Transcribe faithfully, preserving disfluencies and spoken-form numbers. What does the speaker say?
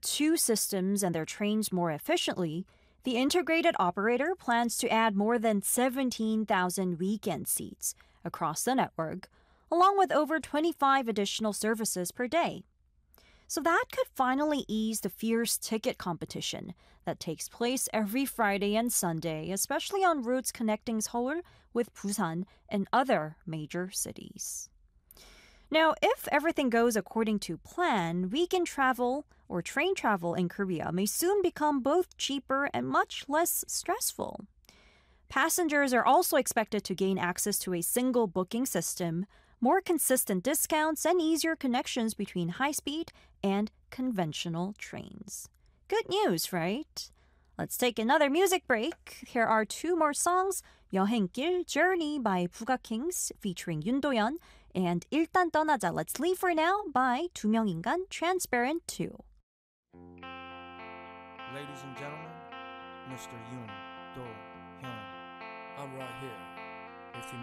two systems and their trains more efficiently, the integrated operator plans to add more than seventeen thousand weekend seats across the network, along with over twenty-five additional services per day. So that could finally ease the fierce ticket competition that takes place every Friday and Sunday, especially on routes connecting Seoul with Busan and other major cities. Now, if everything goes according to plan, weekend travel or train travel in Korea may soon become both cheaper and much less stressful. Passengers are also expected to gain access to a single booking system, more consistent discounts, and easier connections between high-speed and conventional trains. Good news, right? Let's take another music break. Here are two more songs, 여행길 Journey by Buga Kings featuring Yoon Do-yeon and 일단 떠나자 Let's Leave for Now by 두명인간 Transparent two. Ladies and gentlemen, Mister Yoon Do-hyun. I'm right here. If you